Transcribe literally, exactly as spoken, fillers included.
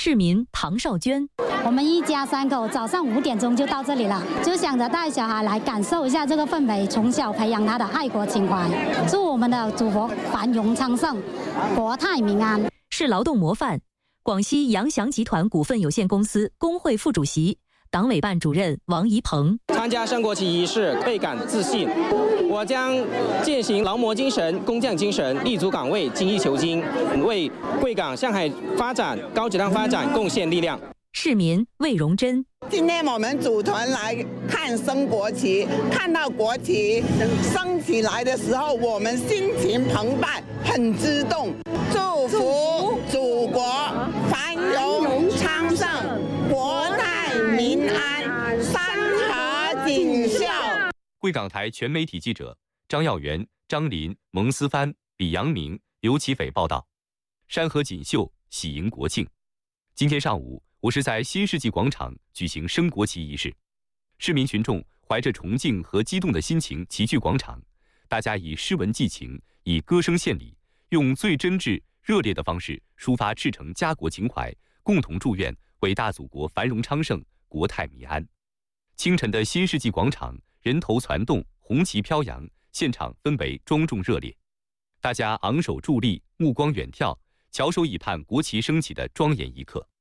市民唐少娟， 我们一家三口早上五点钟就到这里了，就想着带小孩来感受一下这个氛围，从小培养他的爱国情怀。祝我们的祖国繁荣昌盛，国泰民安。 是劳动模范，广西扬翔集团股份有限公司工会副主席、党委办主任王怡鹏。 参加升国旗仪式，倍感自信。我将践行劳模精神、工匠精神，立足岗位，精益求精，为贵港上海发展、高质量发展贡献力量。 市民魏荣珍， 今天我们组团来看升国旗，看到国旗升起来的时候，我们心情澎湃，很激动。祝福祖国繁荣昌盛，国泰民安，山河锦绣。 贵港台全媒体记者张耀元、张林、蒙思帆、李阳明、刘启斐报道。山河锦绣，喜迎国庆。今天上午，我是在新世纪广场举行升国旗仪式，市民群众怀着崇敬和激动的心情齐聚广场，大家以诗文寄情，以歌声献礼，用最真挚、热烈的方式抒发赤诚家国情怀，共同祝愿伟大祖国繁荣昌盛，国泰民安。清晨的新世纪广场人头攒动，红旗飘扬，现场氛围庄重热烈，大家昂首伫立，目光远眺，翘首以盼国旗升起的庄严一刻。